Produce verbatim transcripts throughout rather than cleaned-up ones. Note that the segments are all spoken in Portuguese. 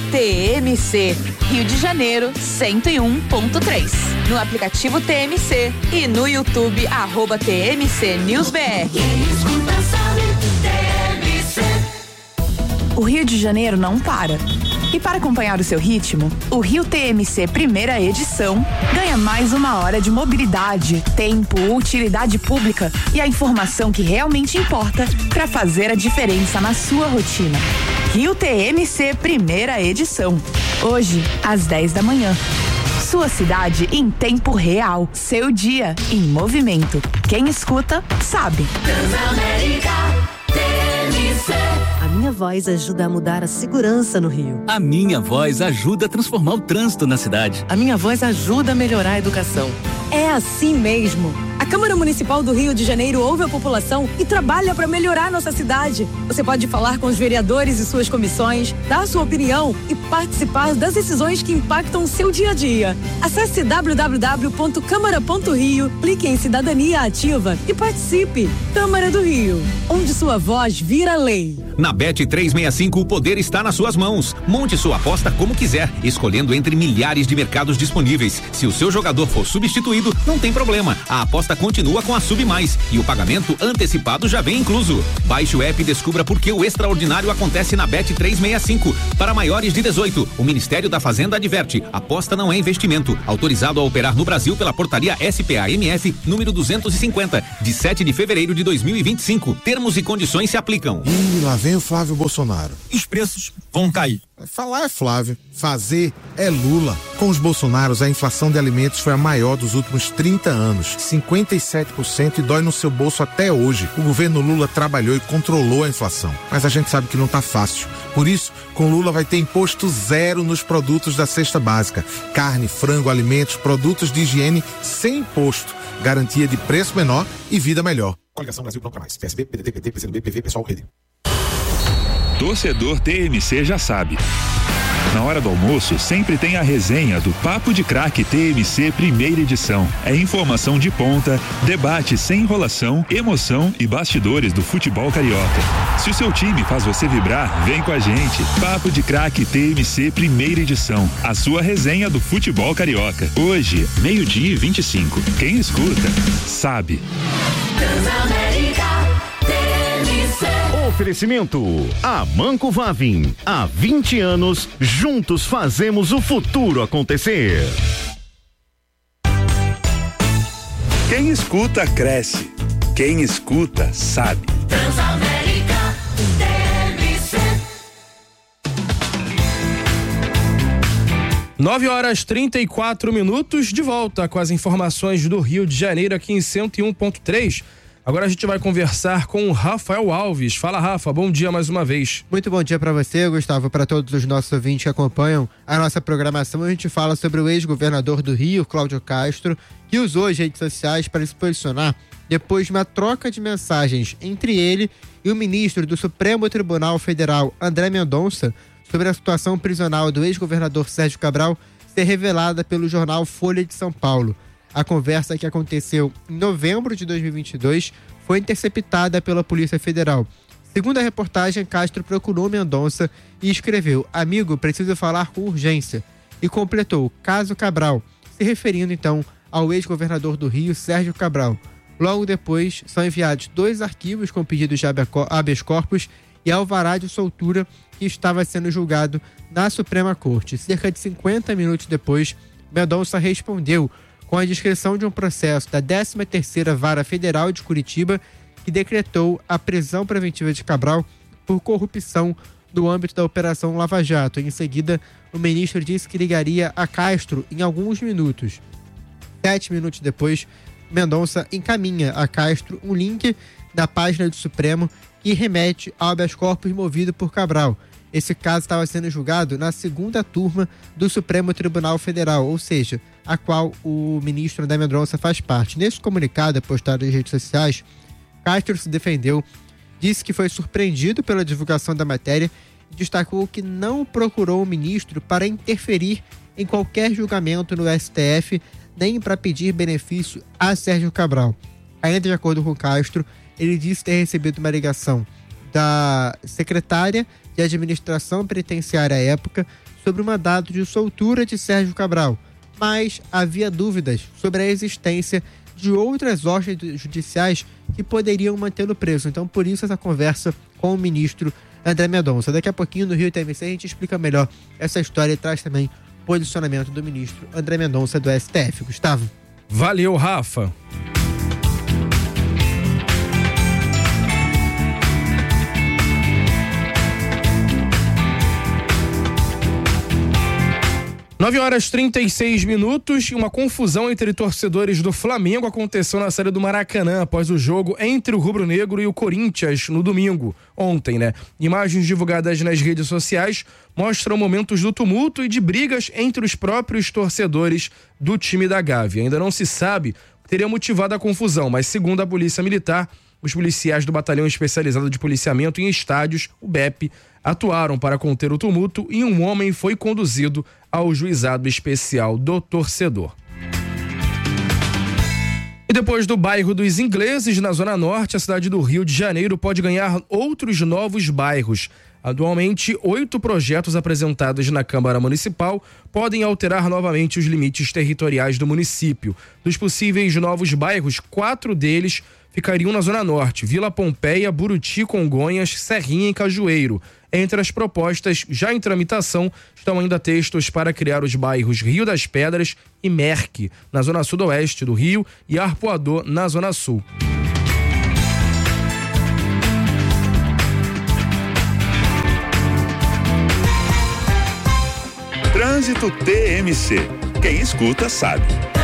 T M C, Rio de Janeiro, cento e um ponto três. No aplicativo T M C e no YouTube, arroba T M C News B R. O Rio de Janeiro não para. E para acompanhar o seu ritmo, o Rio T M C Primeira Edição ganha mais uma hora de mobilidade, tempo, utilidade pública e a informação que realmente importa para fazer a diferença na sua rotina. Rio T M C Primeira Edição. Hoje, às dez da manhã. Sua cidade em tempo real. Seu dia em movimento. Quem escuta, sabe. Transamérica T M C. A minha voz ajuda a mudar a segurança no Rio. A minha voz ajuda a transformar o trânsito na cidade. A minha voz ajuda a melhorar a educação. É assim mesmo. A Câmara Municipal do Rio de Janeiro ouve a população e trabalha para melhorar nossa cidade. Você pode falar com os vereadores e suas comissões, dar sua opinião e participar das decisões que impactam o seu dia a dia. Acesse w w w ponto câmara ponto rio, clique em Cidadania Ativa e participe. Câmara do Rio, onde sua voz vira lei. Na Bet trezentos e sessenta e cinco, o poder está nas suas mãos. Monte sua aposta como quiser, escolhendo entre milhares de mercados disponíveis. Se o seu jogador for substituído, não tem problema. A aposta continua com a Sub Mais e o pagamento antecipado já vem incluso. Baixe o app e descubra por que o extraordinário acontece na Bet trezentos e sessenta e cinco. Para maiores de dezoito, o Ministério da Fazenda adverte: aposta não é investimento. Autorizado a operar no Brasil pela portaria S P A M F número duzentos e cinquenta, de sete de fevereiro de dois mil e vinte e cinco. Termos e condições se aplicam. Ih, lá vem o Flávio Bolsonaro. Os preços vão cair. Falar é Flávio, fazer é Lula. Com os Bolsonaros, a inflação de alimentos foi a maior dos últimos trinta anos, cinquenta e sete por cento, e dói no seu bolso até hoje. O governo Lula trabalhou e controlou a inflação, mas a gente sabe que não tá fácil. Por isso, com Lula vai ter imposto zero nos produtos da cesta básica. Carne, frango, alimentos, produtos de higiene sem imposto. Garantia de preço menor e vida melhor. Coligação Brasil Pronto Mais. P S B, P D T, P T, P C do B, P V, Pessoal, Rede. Torcedor T M C já sabe. Na hora do almoço, sempre tem a resenha do Papo de Craque T M C Primeira Edição. É informação de ponta, debate sem enrolação, emoção e bastidores do futebol carioca. Se o seu time faz você vibrar, vem com a gente. Papo de Craque T M C Primeira Edição. A sua resenha do futebol carioca. Hoje, meio-dia e vinte e cinco. Quem escuta, sabe. Oferecimento Amanco Vavin. Há vinte anos, juntos fazemos o futuro acontecer. Quem escuta, cresce. Quem escuta, sabe. Transamérica T M C. nove horas trinta e quatro minutos, de volta com as informações do Rio de Janeiro aqui em cento e um ponto três. Agora a gente vai conversar com o Rafael Alves. Fala, Rafa, bom dia mais uma vez. Muito bom dia para você, Gustavo, para todos os nossos ouvintes que acompanham a nossa programação. A gente fala sobre o ex-governador do Rio, Cláudio Castro, que usou as redes sociais para se posicionar depois de uma troca de mensagens entre ele e o ministro do Supremo Tribunal Federal, André Mendonça, sobre a situação prisional do ex-governador Sérgio Cabral ser revelada pelo jornal Folha de São Paulo. A conversa, que aconteceu em novembro de dois mil e vinte e dois, foi interceptada pela Polícia Federal. Segundo a reportagem, Castro procurou Mendonça e escreveu: amigo, preciso falar com urgência. E completou: caso Cabral, se referindo então ao ex-governador do Rio, Sérgio Cabral. Logo depois, são enviados dois arquivos com pedidos de habeas corpus e alvará de soltura, que estava sendo julgado na Suprema Corte. Cerca de cinquenta minutos depois, Mendonça respondeu com a descrição de um processo da décima terceira Vara Federal de Curitiba, que decretou a prisão preventiva de Cabral por corrupção no âmbito da Operação Lava Jato. Em seguida, o ministro disse que ligaria a Castro em alguns minutos. Sete minutos depois, Mendonça encaminha a Castro um link da página do Supremo que remete ao habeas corpus movido por Cabral. Esse caso estava sendo julgado na segunda turma do Supremo Tribunal Federal, ou seja, a qual o ministro André Mendonça faz parte. Nesse comunicado postado nas redes sociais, Castro se defendeu, disse que foi surpreendido pela divulgação da matéria e destacou que não procurou o ministro para interferir em qualquer julgamento no S T F, nem para pedir benefício a Sérgio Cabral. Ainda de acordo com Castro, ele disse ter recebido uma ligação da secretária de administração penitenciária à época, sobre o mandato de soltura de Sérgio Cabral, mas havia dúvidas sobre a existência de outras ordens judiciais que poderiam mantê-lo preso. Então, por isso, essa conversa com o ministro André Mendonça. Daqui a pouquinho, no Rio T M C, a gente explica melhor essa história e traz também posicionamento do ministro André Mendonça do S T F. Gustavo. Valeu, Rafa. nove horas e trinta e seis minutos e uma confusão entre torcedores do Flamengo aconteceu na série do Maracanã após o jogo entre o Rubro Negro e o Corinthians no domingo, ontem, né? Imagens divulgadas nas redes sociais mostram momentos do tumulto e de brigas entre os próprios torcedores do time da Gávea. Ainda não se sabe o que teria motivado a confusão, mas segundo a Polícia Militar, os policiais do Batalhão Especializado de Policiamento em Estádios, o B E P, atuaram para conter o tumulto e um homem foi conduzido ao juizado especial do torcedor. E depois do bairro dos Ingleses, na Zona Norte, a cidade do Rio de Janeiro pode ganhar outros novos bairros. Atualmente, oito projetos apresentados na Câmara Municipal podem alterar novamente os limites territoriais do município. Dos possíveis novos bairros, quatro deles ficariam na Zona Norte: Vila Pompeia, Buriti, Congonhas, Serrinha e Cajueiro. Entre as propostas já em tramitação estão ainda textos para criar os bairros Rio das Pedras e Merque, na zona sudoeste do Rio, e Arpoador, na zona sul. Trânsito T M C. Quem escuta sabe.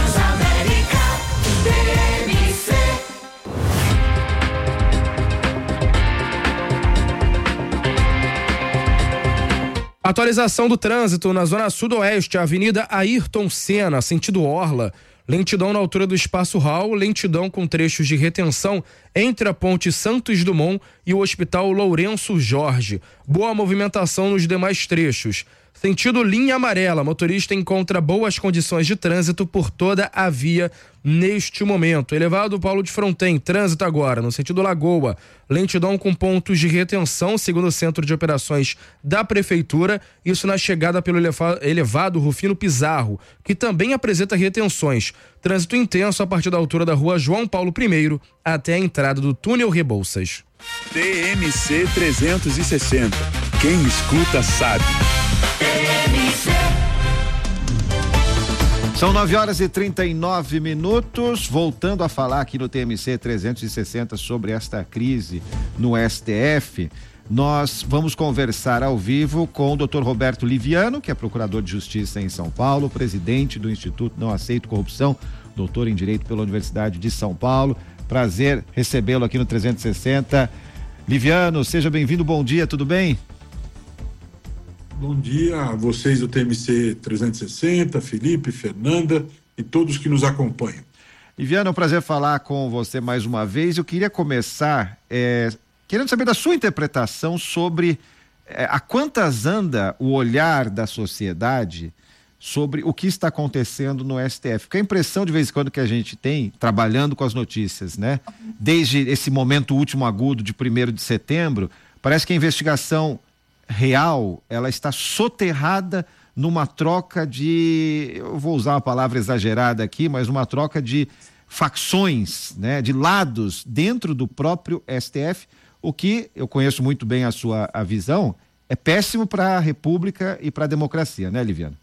Atualização do trânsito na zona sudoeste, Avenida Ayrton Senna, sentido Orla. Lentidão na altura do Espaço Hall, lentidão com trechos de retenção entre a Ponte Santos Dumont e o Hospital Lourenço Jorge. Boa movimentação nos demais trechos. Sentido linha amarela, motorista encontra boas condições de trânsito por toda a via neste momento. Elevado Paulo de Fronten, trânsito agora no sentido Lagoa. Lentidão com pontos de retenção, segundo o Centro de Operações da Prefeitura. Isso na chegada pelo elevado Rufino Pizarro, que também apresenta retenções. Trânsito intenso a partir da altura da rua João Paulo I até a entrada do túnel Rebouças. T M C trezentos e sessenta. Quem escuta sabe. São nove horas e trinta e nove minutos, voltando a falar aqui no T M C trezentos e sessenta sobre esta crise no S T F. Nós vamos conversar ao vivo com o doutor Roberto Liviano, que é procurador de justiça em São Paulo, presidente do Instituto Não Aceito Corrupção, doutor em Direito pela Universidade de São Paulo. Prazer recebê-lo aqui no trezentos e sessenta. Liviano, seja bem-vindo, bom dia, tudo bem? Bom dia a vocês do T M C trezentos e sessenta, Felipe, Fernanda e todos que nos acompanham. Liviano, é um prazer falar com você mais uma vez. Eu queria começar é, querendo saber da sua interpretação sobre é, a quantas anda o olhar da sociedade sobre o que está acontecendo no S T F. Porque a impressão de vez em quando que a gente tem, trabalhando com as notícias, né? Desde esse momento último agudo de primeiro de setembro, parece que a investigação real, ela está soterrada numa troca de, eu vou usar uma palavra exagerada aqui, mas uma troca de facções, né, de lados dentro do próprio S T F, o que, eu conheço muito bem a sua a visão, é péssimo para a República e para a democracia, né, Liviano?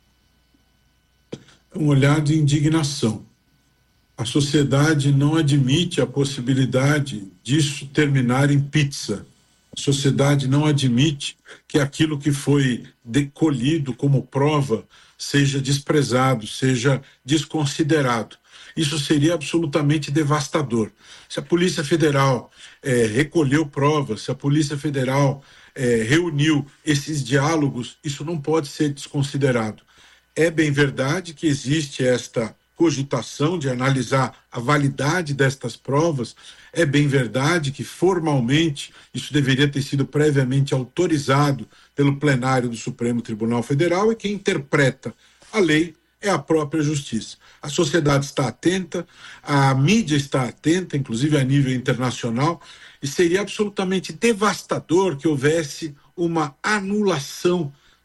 Um olhar de indignação. A sociedade não admite a possibilidade disso terminar em pizza. A sociedade não admite que aquilo que foi colhido como prova seja desprezado, seja desconsiderado. Isso seria absolutamente devastador. Se a Polícia Federal é, recolheu provas, se a Polícia Federal é, reuniu esses diálogos, isso não pode ser desconsiderado. É bem verdade que existe esta cogitação de analisar a validade destas provas. É bem verdade que formalmente isso deveria ter sido previamente autorizado pelo plenário do Supremo Tribunal Federal, e quem interpreta a lei é a própria justiça. A sociedade está atenta, a mídia está atenta, inclusive a nível internacional, e seria absolutamente devastador que houvesse uma anulação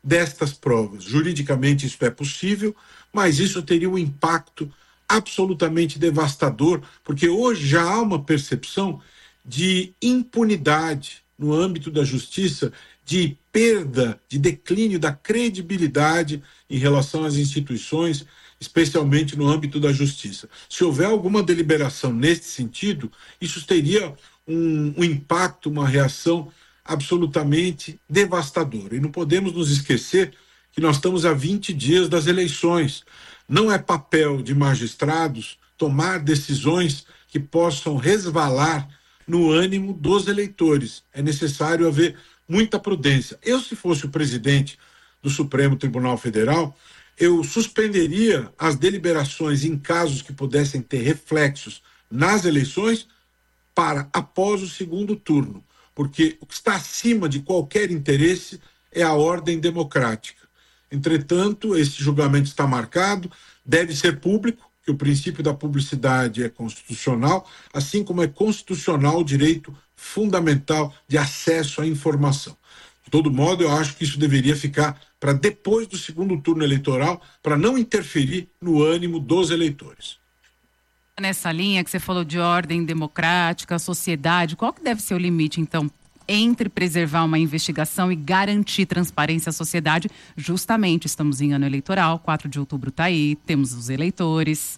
destas provas. Juridicamente isso é possível, mas isso teria um impacto absolutamente devastador, porque hoje já há uma percepção de impunidade no âmbito da justiça, de perda, de declínio da credibilidade em relação às instituições, especialmente no âmbito da justiça. Se houver alguma deliberação nesse sentido, isso teria um, um impacto, uma reação absolutamente devastadora. E não podemos nos esquecer que nós estamos a vinte dias das eleições. Não é papel de magistrados tomar decisões que possam resvalar no ânimo dos eleitores. É necessário haver muita prudência. Eu, se fosse o presidente do Supremo Tribunal Federal, eu suspenderia as deliberações em casos que pudessem ter reflexos nas eleições para após o segundo turno, porque o que está acima de qualquer interesse é a ordem democrática. Entretanto, esse julgamento está marcado, deve ser público, que o princípio da publicidade é constitucional, assim como é constitucional o direito fundamental de acesso à informação. De todo modo, eu acho que isso deveria ficar para depois do segundo turno eleitoral, para não interferir no ânimo dos eleitores. Nessa linha que você falou de ordem democrática, sociedade, qual que deve ser o limite, então, entre preservar uma investigação e garantir transparência à sociedade? Justamente, estamos em ano eleitoral, quatro de outubro está aí, temos os eleitores.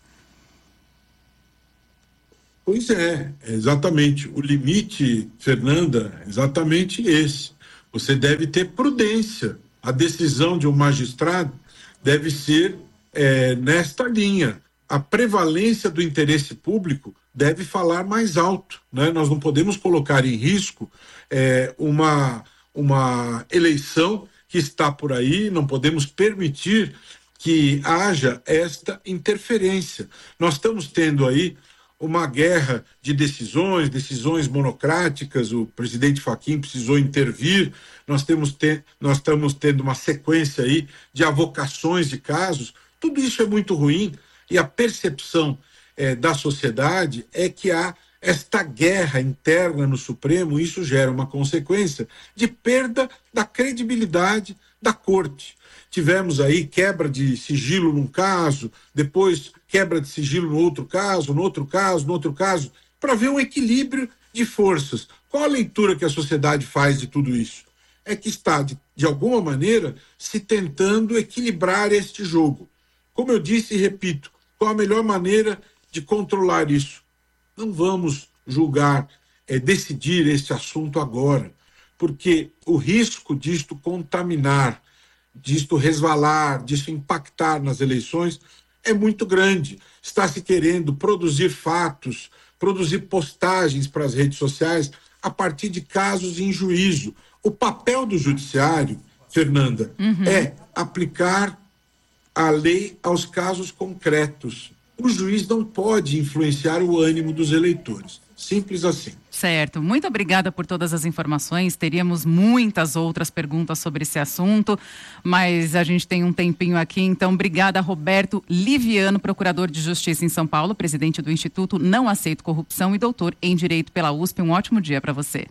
Pois é, exatamente. O limite, Fernanda, é exatamente esse. Você deve ter prudência. A decisão de um magistrado deve ser é, nesta linha. A prevalência do interesse público deve falar mais alto, né? Nós não podemos colocar em risco é, uma, uma eleição que está por aí, não podemos permitir que haja esta interferência. Nós estamos tendo aí uma guerra de decisões, decisões monocráticas, o presidente Fachin precisou intervir, nós, temos te, nós estamos tendo uma sequência aí de avocações de casos, tudo isso é muito ruim e a percepção eh, da sociedade é que há esta guerra interna no Supremo, e isso gera uma consequência de perda da credibilidade da corte. Tivemos aí quebra de sigilo num caso, depois quebra de sigilo no outro caso, no outro caso, no outro caso, para ver um equilíbrio de forças. Qual a leitura que a sociedade faz de tudo isso? É que está, de, de alguma maneira, se tentando equilibrar este jogo. Como eu disse e repito, qual a melhor maneira de controlar isso? Não vamos julgar, é, decidir este assunto agora, porque o risco disto contaminar, disto resvalar, disto impactar nas eleições é muito grande. Está se querendo produzir fatos, produzir postagens para as redes sociais a partir de casos em juízo. O papel do judiciário, Fernanda, uhum. é aplicar a lei aos casos concretos. O juiz não pode influenciar o ânimo dos eleitores. Simples assim. Certo. Muito obrigada por todas as informações. Teríamos muitas outras perguntas sobre esse assunto, mas a gente tem um tempinho aqui. Então, obrigada, Roberto Liviano, procurador de Justiça em São Paulo, presidente do Instituto Não Aceito Corrupção e doutor em Direito pela U S P. Um ótimo dia para você.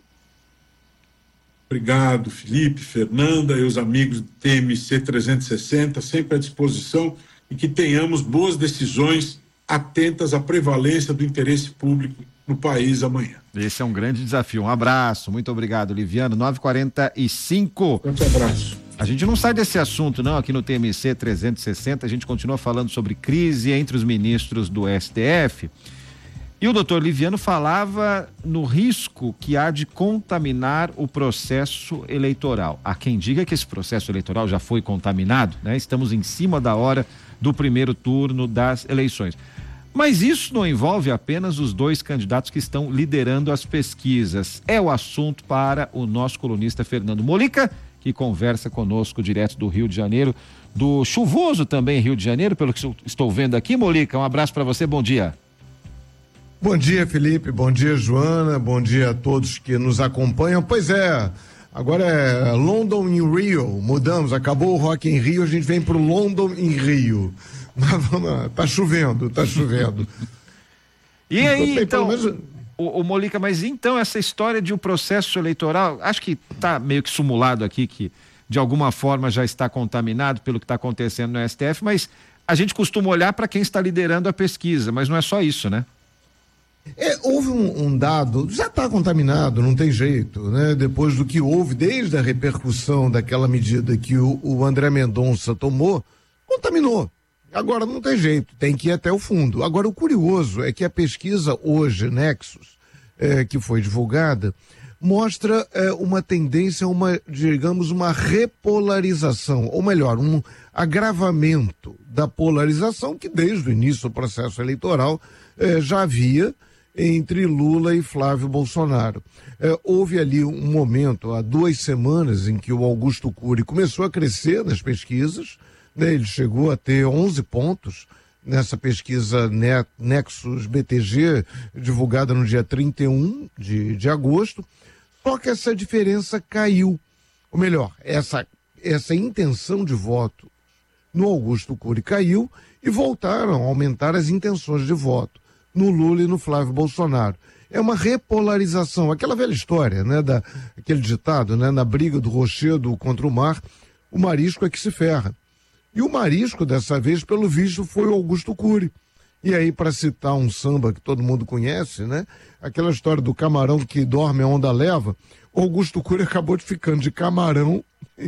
Obrigado, Felipe, Fernanda e os amigos do T M C trezentos e sessenta, sempre à disposição, e que tenhamos boas decisões atentas à prevalência do interesse público no país amanhã. Esse é um grande desafio. Um abraço, muito obrigado, Liviano. nove e quarenta e cinco. Um abraço. A gente não sai desse assunto, não, aqui no T M C trezentos e sessenta. A gente continua falando sobre crise entre os ministros do S T F. E o doutor Liviano falava no risco que há de contaminar o processo eleitoral. Há quem diga que esse processo eleitoral já foi contaminado, né? Estamos em cima da hora do primeiro turno das eleições. Mas isso não envolve apenas os dois candidatos que estão liderando as pesquisas. É o assunto para o nosso colunista Fernando Molica, que conversa conosco direto do Rio de Janeiro, do chuvoso também Rio de Janeiro, pelo que estou vendo aqui. Molica, um abraço para você, bom dia. Bom dia, Felipe, bom dia, Joana, bom dia a todos que nos acompanham. Pois é, agora é London em Rio, mudamos, acabou o Rock em Rio, a gente vem pro London em Rio. Mas vamos lá, tá chovendo, tá chovendo. E aí, então, menos... o, o Molica, mas então essa história de um processo eleitoral, acho que tá meio que simulado aqui que de alguma forma já está contaminado pelo que está acontecendo no S T F, mas a gente costuma olhar para quem está liderando a pesquisa, mas não é só isso, né? É, houve um, um dado, já está contaminado, não tem jeito, né? Depois do que houve, desde a repercussão daquela medida que o, o André Mendonça tomou, contaminou. Agora não tem jeito, tem que ir até o fundo. Agora o curioso é que a pesquisa hoje, Nexus, é, que foi divulgada, mostra é, uma tendência, uma, digamos, uma repolarização, ou melhor, um agravamento da polarização que desde o início do processo eleitoral é, já havia entre Lula e Flávio Bolsonaro. É, houve ali um momento, há duas semanas, em que o Augusto Cury começou a crescer nas pesquisas, né? Ele chegou a ter onze pontos nessa pesquisa Nexus B T G, divulgada no dia trinta e um de, de agosto, só que essa diferença caiu. Ou melhor, essa, essa intenção de voto no Augusto Cury caiu e voltaram a aumentar as intenções de voto no Lula e no Flávio Bolsonaro. É uma repolarização, aquela velha história, né, da, aquele ditado, né, na briga do rochedo contra o mar, o marisco é que se ferra. E o marisco, dessa vez, pelo visto, foi o Augusto Cury. E aí, para citar um samba que todo mundo conhece, né, aquela história do camarão que dorme a onda leva, o Augusto Cury acabou de ficando de camarão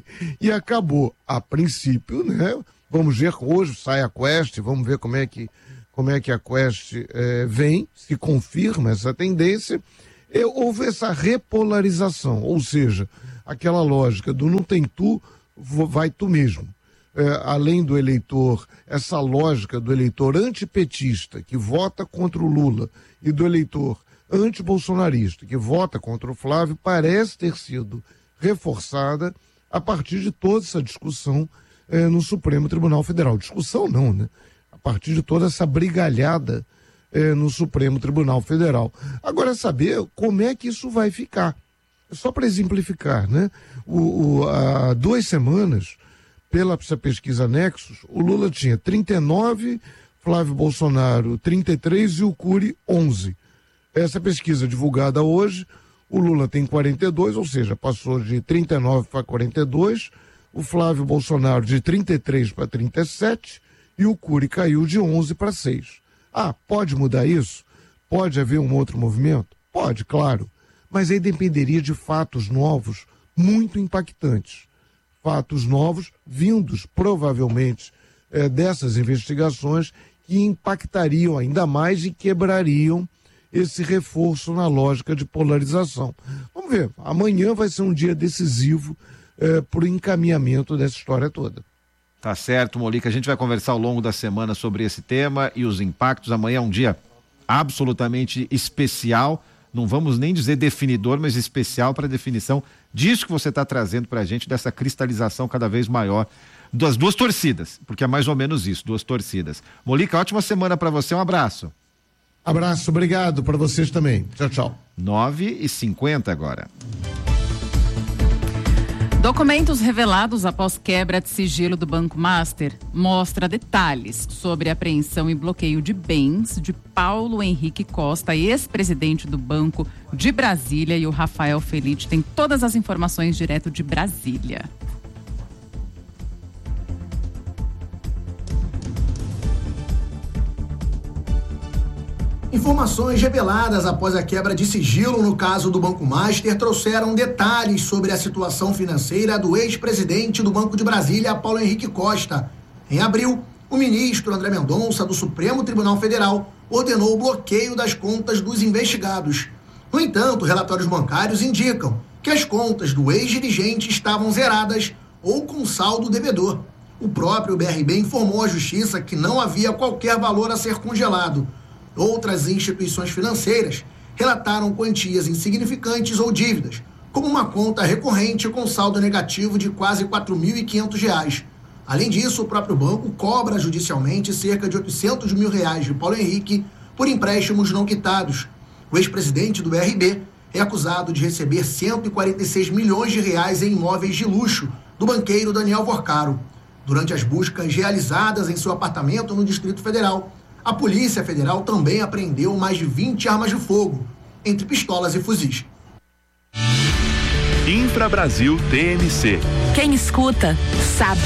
e acabou, a princípio, né, vamos ver, hoje sai a Quest, vamos ver como é que como é que a Quest eh, vem, se confirma essa tendência, e houve essa repolarização, ou seja, aquela lógica do não tem tu, vai tu mesmo. Eh, além do eleitor, essa lógica do eleitor antipetista, que vota contra o Lula, e do eleitor antibolsonarista, que vota contra o Flávio, parece ter sido reforçada a partir de toda essa discussão eh, no Supremo Tribunal Federal. Discussão não, né? A partir de toda essa brigalhada eh, no Supremo Tribunal Federal. Agora é saber como é que isso vai ficar. Só para exemplificar, né? O, o, há duas semanas, pela essa pesquisa Nexus, o Lula tinha trinta e nove, Flávio Bolsonaro trinta e três e o Cury onze. Essa pesquisa divulgada hoje, o Lula tem quarenta e dois, ou seja, passou de trinta e nove para quarenta e dois, o Flávio Bolsonaro de trinta e três para trinta e sete, e o Cury caiu de onze para seis. Ah, pode mudar isso? Pode haver um outro movimento? Pode, claro. Mas aí dependeria de fatos novos muito impactantes. Fatos novos vindos, provavelmente, eh, dessas investigações que impactariam ainda mais e quebrariam esse reforço na lógica de polarização. Vamos ver. Amanhã vai ser um dia decisivo eh, para o encaminhamento dessa história toda. Tá certo, Molica. A gente vai conversar ao longo da semana sobre esse tema e os impactos. Amanhã é um dia absolutamente especial. Não vamos nem dizer definidor, mas especial para a definição disso que você está trazendo para a gente, dessa cristalização cada vez maior das duas torcidas, porque é mais ou menos isso, duas torcidas. Molica, ótima semana para você. Um abraço. Abraço, obrigado para vocês também. Tchau, tchau. nove e cinquenta agora. Documentos revelados após quebra de sigilo do Banco Master mostra detalhes sobre a apreensão e bloqueio de bens de Paulo Henrique Costa, ex-presidente do Banco de Brasília, e o Rafael Felite tem todas as informações direto de Brasília. Informações reveladas após a quebra de sigilo no caso do Banco Master trouxeram detalhes sobre a situação financeira do ex-presidente do Banco de Brasília, Paulo Henrique Costa. Em abril, o ministro André Mendonça, do Supremo Tribunal Federal, ordenou o bloqueio das contas dos investigados. No entanto, relatórios bancários indicam que as contas do ex-dirigente estavam zeradas ou com saldo devedor. O próprio B R B informou à Justiça que não havia qualquer valor a ser congelado. Outras instituições financeiras relataram quantias insignificantes ou dívidas, como uma conta recorrente com saldo negativo de quase quatro mil e quinhentos reais. Além disso, o próprio banco cobra judicialmente cerca de oitocentos mil reais de Paulo Henrique por empréstimos não quitados. O ex-presidente do B R B é acusado de receber cento e quarenta e seis milhões de reais em imóveis de luxo do banqueiro Daniel Vorcaro. Durante as buscas realizadas em seu apartamento no Distrito Federal, a Polícia Federal também apreendeu mais de vinte armas de fogo, entre pistolas e fuzis. Infra Brasil T M C. Quem escuta, sabe.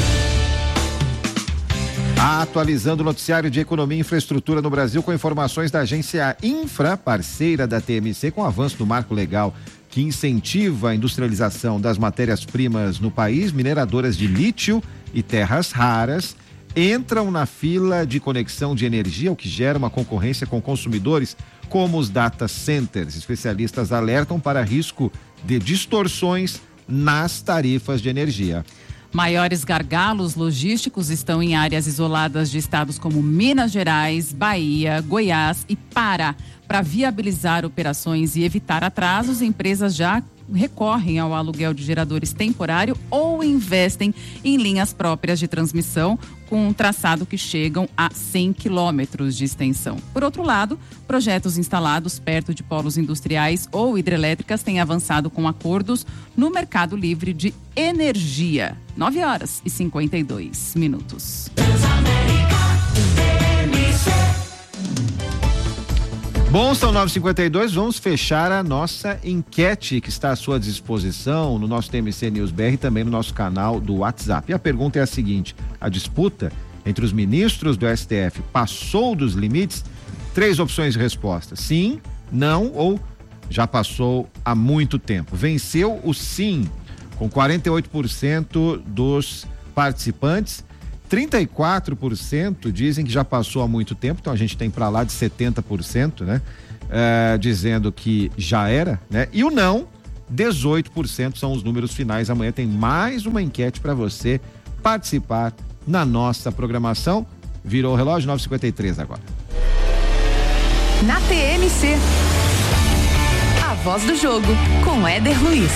Atualizando o noticiário de economia e infraestrutura no Brasil com informações da agência Infra, parceira da T M C, com o avanço do marco legal que incentiva a industrialização das matérias-primas no país. Mineradoras de lítio e terras raras entram na fila de conexão de energia, o que gera uma concorrência com consumidores como os data centers. Especialistas alertam para risco de distorções nas tarifas de energia. Maiores gargalos logísticos estão em áreas isoladas de estados como Minas Gerais, Bahia, Goiás e Pará. Para viabilizar operações e evitar atrasos, empresas já recorrem ao aluguel de geradores temporário ou investem em linhas próprias de transmissão com um traçado que chegam a cem quilômetros de extensão. Por outro lado, projetos instalados perto de polos industriais ou hidrelétricas têm avançado com acordos no mercado livre de energia. nove horas e cinquenta e dois minutos. Bom, são nove e cinquenta e dois, vamos fechar a nossa enquete que está à sua disposição no nosso T M C News B R e também no nosso canal do WhatsApp. E a pergunta é a seguinte: a disputa entre os ministros do S T F passou dos limites? Três opções de resposta: sim, não ou já passou há muito tempo. Venceu o sim, com quarenta e oito por cento dos participantes. trinta e quatro por cento dizem que já passou há muito tempo, então a gente tem para lá de setenta por cento, né? É, dizendo que já era, né? E o não, dezoito por cento são os números finais. Amanhã tem mais uma enquete para você participar na nossa programação. Virou o relógio, nove e cinquenta e três agora. Na T M C, a voz do jogo com Éder Luiz.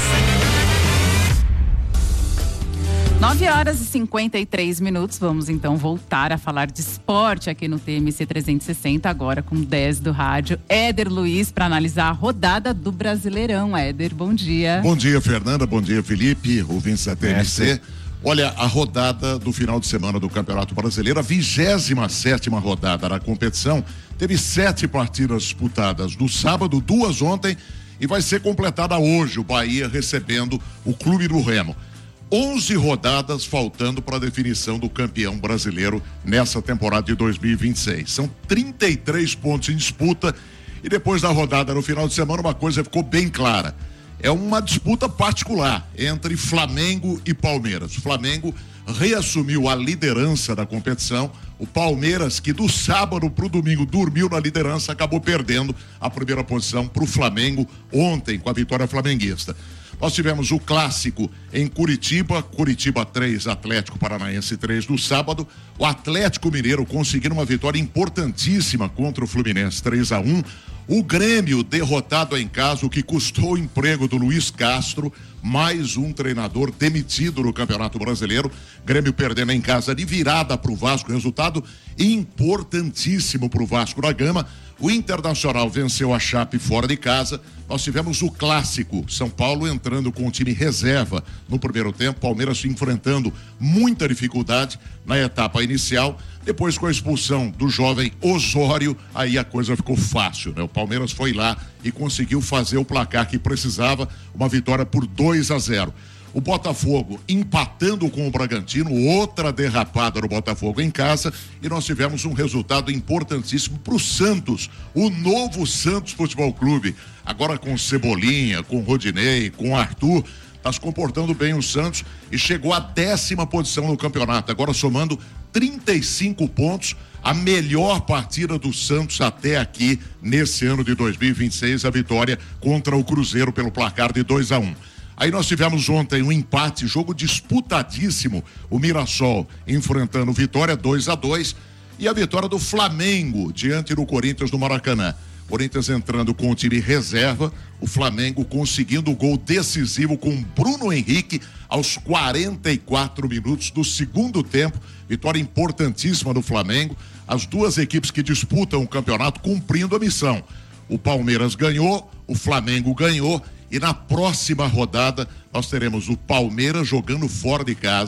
nove horas e cinquenta e três minutos, vamos então voltar a falar de esporte aqui no T M C trezentos e sessenta, agora com dez do rádio. Éder Luiz, para analisar a rodada do Brasileirão. Éder, bom dia. Bom dia, Fernanda, bom dia, Felipe, ouvintes da T M C. É. Olha, a rodada do final de semana do Campeonato Brasileiro, a vigésima sétima rodada da competição, teve sete partidas disputadas no sábado, duas ontem, e vai ser completada hoje, o Bahia recebendo o Clube do Remo. onze rodadas faltando para a definição do campeão brasileiro nessa temporada de dois mil e vinte e seis. São trinta e três pontos em disputa e depois da rodada no final de semana uma coisa ficou bem clara. É uma disputa particular entre Flamengo e Palmeiras. O Flamengo reassumiu a liderança da competição. O Palmeiras, que do sábado para o domingo dormiu na liderança, acabou perdendo a primeira posição para o Flamengo ontem com a vitória flamenguista. Nós tivemos o clássico em Curitiba, Curitiba três, Atlético Paranaense três no sábado. O Atlético Mineiro conseguindo uma vitória importantíssima contra o Fluminense três a um. O Grêmio derrotado em casa, o que custou o emprego do Luiz Castro, mais um treinador demitido no Campeonato Brasileiro. Grêmio perdendo em casa de virada para o Vasco, resultado importantíssimo para o Vasco da Gama. O Internacional venceu a Chape fora de casa. Nós tivemos o clássico, São Paulo entrando com o time reserva no primeiro tempo, Palmeiras enfrentando muita dificuldade na etapa inicial. Depois, com a expulsão do jovem Osório, aí a coisa ficou fácil, né? O Palmeiras foi lá e conseguiu fazer o placar que precisava, uma vitória por dois a zero. O Botafogo empatando com o Bragantino, outra derrapada do Botafogo em casa, e nós tivemos um resultado importantíssimo para o Santos, o novo Santos Futebol Clube, agora com Cebolinha, com Rodinei, com Arthur, está se comportando bem o Santos e chegou à décima posição no campeonato, agora somando trinta e cinco pontos, a melhor partida do Santos até aqui nesse ano de dois mil e vinte e seis, a vitória contra o Cruzeiro pelo placar de dois a um. Aí nós tivemos ontem um empate, jogo disputadíssimo, o Mirassol enfrentando o Vitória dois a dois e a vitória do Flamengo diante do Corinthians no Maracanã. Corinthians entrando com o time reserva, o Flamengo conseguindo o gol decisivo com Bruno Henrique aos quarenta e quatro minutos do segundo tempo, vitória importantíssima do Flamengo, as duas equipes que disputam o campeonato cumprindo a missão. O Palmeiras ganhou, o Flamengo ganhou. E na próxima rodada nós teremos o Palmeiras jogando fora de casa,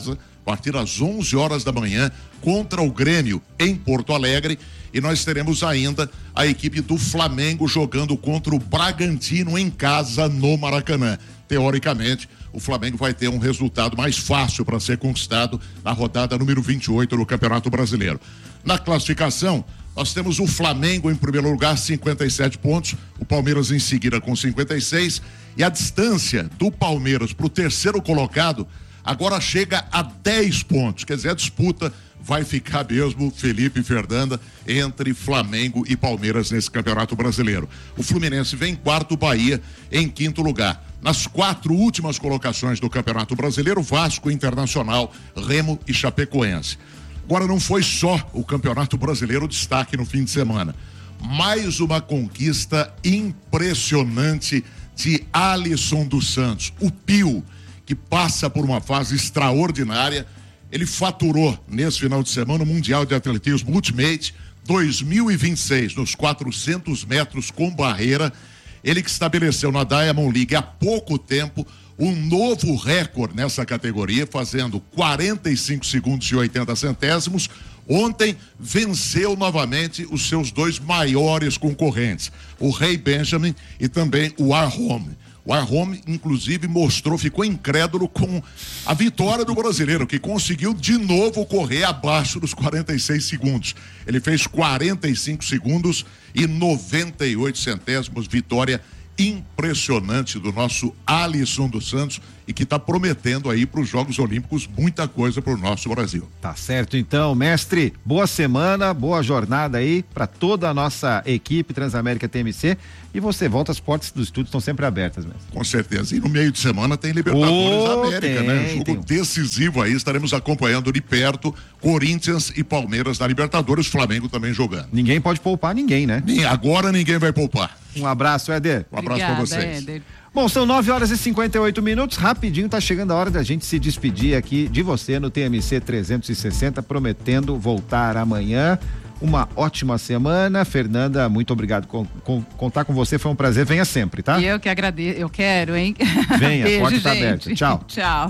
a partir das onze horas da manhã, contra o Grêmio em Porto Alegre. E nós teremos ainda a equipe do Flamengo jogando contra o Bragantino em casa no Maracanã. Teoricamente, o Flamengo vai ter um resultado mais fácil para ser conquistado na rodada número vinte e oito do Campeonato Brasileiro. Na classificação, nós temos o Flamengo em primeiro lugar, cinquenta e sete pontos, o Palmeiras em seguida com cinquenta e seis, e a distância do Palmeiras para o terceiro colocado agora chega a dez pontos, quer dizer, a disputa vai ficar mesmo, Felipe e Fernanda, entre Flamengo e Palmeiras nesse Campeonato Brasileiro. O Fluminense vem em quarto, o Bahia em quinto lugar. Nas quatro últimas colocações do Campeonato Brasileiro, Vasco, Internacional, Remo e Chapecoense. Agora, não foi só o Campeonato Brasileiro destaque no fim de semana. Mais uma conquista impressionante de Alisson dos Santos, o Pio, que passa por uma fase extraordinária. Ele faturou nesse final de semana o Mundial de Atletismo Ultimate dois mil e vinte e seis, nos quatrocentos metros com barreira. Ele que estabeleceu na Diamond League há pouco tempo um novo recorde nessa categoria, fazendo quarenta e cinco segundos e oitenta centésimos. Ontem venceu novamente os seus dois maiores concorrentes, o Ray Benjamin e também o Arhome. O Arhome, inclusive, mostrou, ficou incrédulo com a vitória do brasileiro, que conseguiu de novo correr abaixo dos quarenta e seis segundos. Ele fez quarenta e cinco segundos e noventa e oito centésimos, vitória impressionante do nosso Alisson dos Santos e que está prometendo aí para os Jogos Olímpicos muita coisa para o nosso Brasil. Tá certo então, mestre, boa semana, boa jornada aí para toda a nossa equipe Transamérica T M C e você volta, as portas do estúdio estão sempre abertas mesmo. Com certeza, e no meio de semana tem Libertadores oh, da América, tem, né? Jogo tem. decisivo aí, estaremos acompanhando de perto Corinthians e Palmeiras na Libertadores, Flamengo também jogando. Ninguém pode poupar ninguém, né? Agora ninguém vai poupar. Um abraço, Éder. Um abraço para vocês. Éder. Bom, são nove horas e cinquenta e oito minutos, rapidinho tá chegando a hora da gente se despedir aqui de você no T M C trezentos e sessenta, prometendo voltar amanhã. Uma ótima semana. Fernanda, muito obrigado. Com, com, contar com você foi um prazer. Venha sempre, tá? E eu que agradeço. Eu quero, hein? Venha, Beijo, a porta tá gente. aberta. Tchau. Tchau.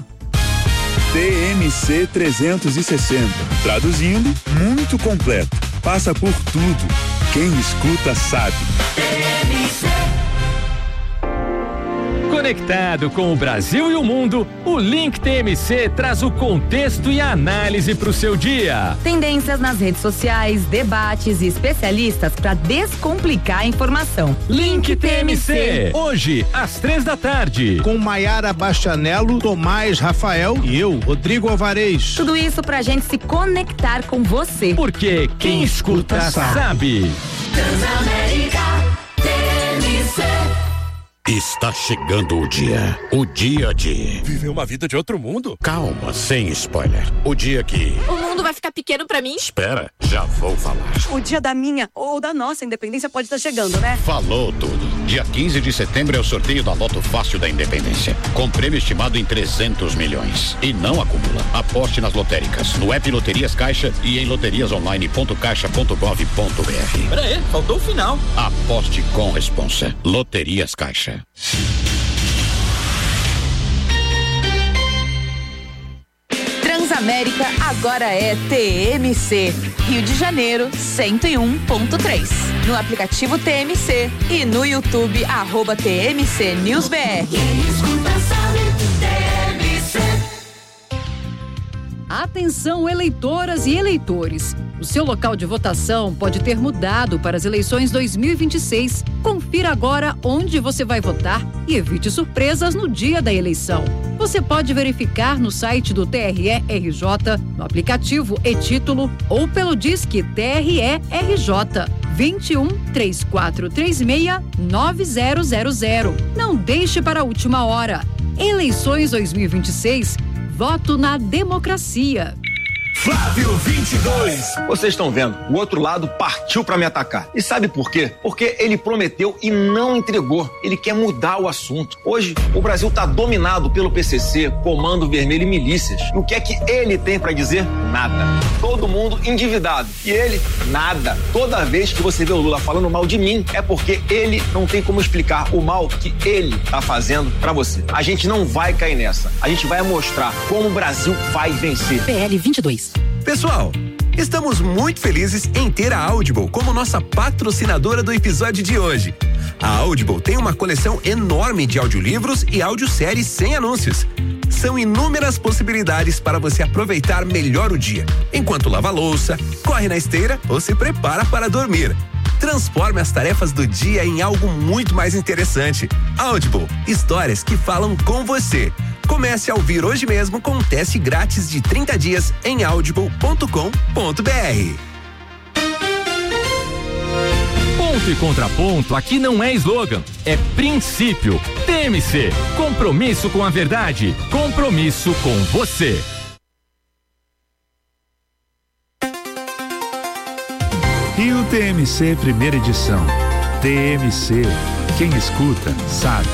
T M C trezentos e sessenta. Traduzindo, muito completo. Passa por tudo. Quem escuta sabe. T M C. Conectado com o Brasil e o mundo, o Link T M C traz o contexto e a análise para o seu dia. Tendências nas redes sociais, debates e especialistas para descomplicar a informação. Link T M C, hoje às três da tarde. Com Maiara Bastianello, Tomás Rafael e eu, Rodrigo Alvarez. Tudo isso pra gente se conectar com você. Porque quem, quem escuta, escuta sabe. sabe. Transamérica T M C. Está chegando o dia, o dia de... Viver uma vida de outro mundo? Calma, sem spoiler. O dia que... O mundo vai ficar pequeno pra mim? Espera, já vou falar. O dia da minha ou da nossa independência pode estar chegando, né? Falou tudo. Dia quinze de setembro é o sorteio da Loto Fácil da Independência, com prêmio estimado em trezentos milhões. E não acumula. Aposte nas lotéricas, no app Loterias Caixa e em loterias online ponto caixa ponto gov ponto br. Pera aí, faltou o final. Aposte com responsa. Loterias Caixa. Transamérica agora é T M C, Rio de Janeiro cento e um ponto três. No aplicativo T M C e no YouTube, arroba T M C News B R. Atenção, eleitoras e eleitores. O seu local de votação pode ter mudado para as eleições dois mil e vinte e seis. Confira agora onde você vai votar e evite surpresas no dia da eleição. Você pode verificar no site do T R E R J, no aplicativo e-Título ou pelo Disque T R E R J vinte e um, três quatro três seis, nove zero zero zero. Não deixe para a última hora. Eleições dois mil e vinte e seis. Voto na democracia. Flávio vinte e dois. Vocês estão vendo, o outro lado partiu pra me atacar. E sabe por quê? Porque ele prometeu e não entregou. Ele quer mudar o assunto. Hoje, o Brasil tá dominado pelo P C C, Comando Vermelho e milícias. E o que é que ele tem pra dizer? Nada. Todo mundo endividado. E ele, nada. Toda vez que você vê o Lula falando mal de mim, é porque ele não tem como explicar o mal que ele tá fazendo pra você. A gente não vai cair nessa. A gente vai mostrar como o Brasil vai vencer. P L vinte e dois. Pessoal, estamos muito felizes em ter a Audible como nossa patrocinadora do episódio de hoje. A Audible tem uma coleção enorme de audiolivros e audioséries sem anúncios. São inúmeras possibilidades para você aproveitar melhor o dia, enquanto lava a louça, corre na esteira ou se prepara para dormir. Transforme as tarefas do dia em algo muito mais interessante. Audible, histórias que falam com você. Comece a ouvir hoje mesmo com um teste grátis de trinta dias em audible ponto com ponto b r. Ponto e contraponto aqui não é slogan, é princípio. T M C, compromisso com a verdade, compromisso com você. Rio T M C Primeira Edição. T M C, quem escuta sabe.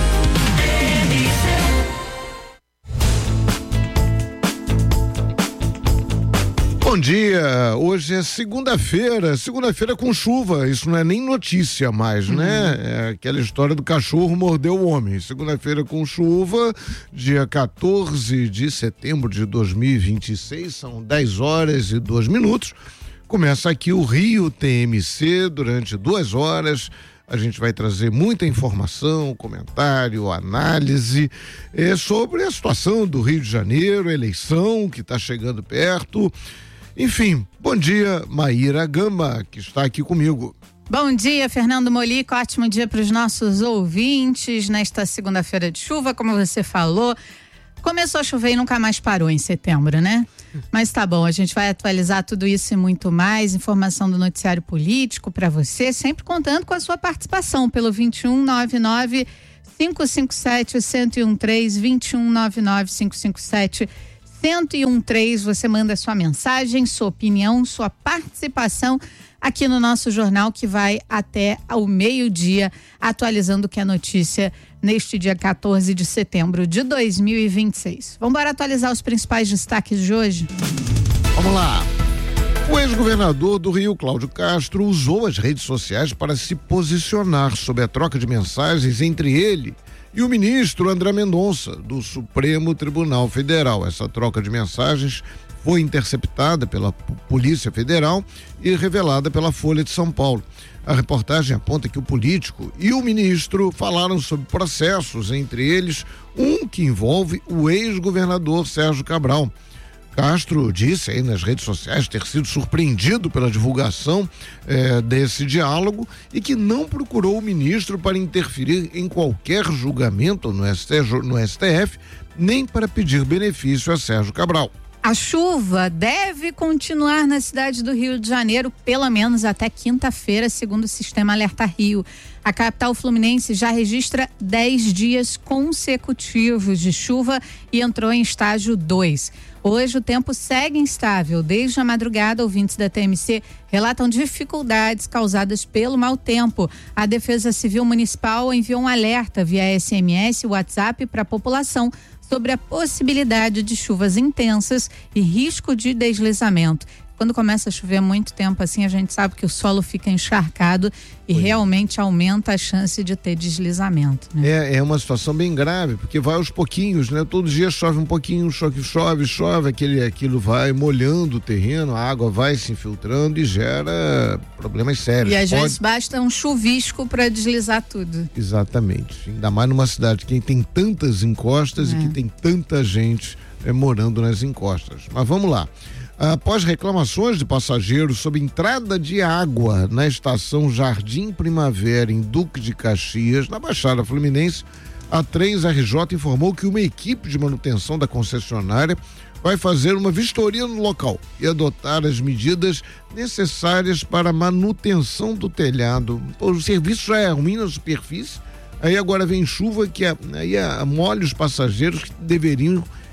Bom dia, hoje é segunda-feira, segunda-feira com chuva, isso não é nem notícia mais, uhum. né? É aquela história do cachorro mordeu o homem. Segunda-feira com chuva, dia quatorze de setembro de dois mil e vinte e seis, são dez horas e dois minutos. Começa aqui o Rio T M C durante duas horas. A gente vai trazer muita informação, comentário, análise é, sobre a situação do Rio de Janeiro, a eleição que está chegando perto. Enfim, bom dia, Maíra Gama, que está aqui comigo. Bom dia, Fernando Molico, ótimo dia para os nossos ouvintes nesta segunda-feira de chuva, como você falou. Começou a chover e nunca mais parou em setembro, né? Mas tá bom, a gente vai atualizar tudo isso e muito mais, informação do noticiário político para você, sempre contando com a sua participação pelo vinte e um nove nove, cinco cinco sete, um zero um três, vinte e um nove nove, cinco cinco sete, um zero um três. Você manda sua mensagem, sua opinião, sua participação aqui no nosso jornal que vai até ao meio-dia, atualizando o que é notícia neste dia quatorze de setembro de dois mil e vinte e seis. Vamos embora atualizar os principais destaques de hoje? Vamos lá. O ex-governador do Rio, Cláudio Castro, usou as redes sociais para se posicionar sobre a troca de mensagens entre ele e o ministro André Mendonça, do Supremo Tribunal Federal. Essa troca de mensagens foi interceptada pela Polícia Federal e revelada pela Folha de São Paulo. A reportagem aponta que o político e o ministro falaram sobre processos, entre eles um que envolve o ex-governador Sérgio Cabral. Castro disse aí nas redes sociais ter sido surpreendido pela divulgação eh, desse diálogo e que não procurou o ministro para interferir em qualquer julgamento no S T F, nem para pedir benefício a Sérgio Cabral. A chuva deve continuar na cidade do Rio de Janeiro, pelo menos até quinta-feira, segundo o Sistema Alerta Rio. A capital fluminense já registra dez dias consecutivos de chuva e entrou em estágio dois. Hoje o tempo segue instável. Desde a madrugada, ouvintes da T M C relatam dificuldades causadas pelo mau tempo. A Defesa Civil Municipal enviou um alerta via S M S e WhatsApp para a população sobre a possibilidade de chuvas intensas e risco de deslizamento. Quando começa a chover muito tempo assim, a gente sabe que o solo fica encharcado e Foi. realmente aumenta a chance de ter deslizamento, né? É, é uma situação bem grave, porque vai aos pouquinhos, né? Todo dia chove um pouquinho, chove, chove, chove, aquele, aquilo vai molhando o terreno, a água vai se infiltrando e gera problemas sérios. E às Pode... vezes basta um chuvisco para deslizar tudo. Exatamente. Ainda mais numa cidade que tem tantas encostas é. e que tem tanta gente é, morando nas encostas. Mas vamos lá. Após reclamações de passageiros sobre entrada de água na estação Jardim Primavera, em Duque de Caxias, na Baixada Fluminense, a três R J informou que uma equipe de manutenção da concessionária vai fazer uma vistoria no local e adotar as medidas necessárias para a manutenção do telhado. O serviço já é ruim na superfície, aí agora vem chuva que aí molha os passageiros que deveriam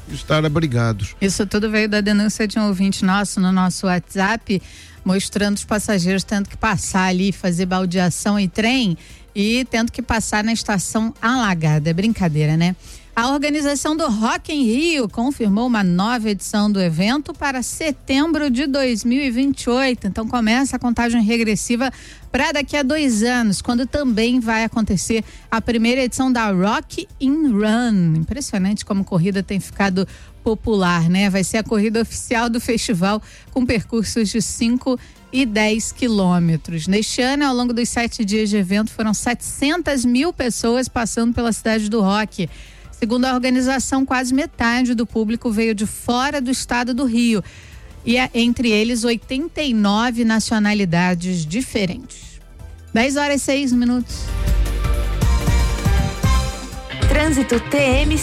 estar abrigados. Isso tudo veio da denúncia de um ouvinte nosso no nosso WhatsApp, mostrando os passageiros tendo que passar ali, fazer baldeação em trem e tendo que passar na estação alagada. É brincadeira, né? A organização do Rock in Rio confirmou uma nova edição do evento para setembro de dois mil e vinte e oito. Então começa a contagem regressiva para daqui a dois anos, quando também vai acontecer a primeira edição da Rock in Run. Impressionante como a corrida tem ficado popular, né? Vai ser a corrida oficial do festival com percursos de cinco e dez quilômetros. Neste ano, ao longo dos sete dias de evento, foram setecentas mil pessoas passando pela cidade do rock. Segundo a organização, quase metade do público veio de fora do estado do Rio. E é, entre eles, oitenta e nove nacionalidades diferentes. dez horas e seis minutos. Trânsito T M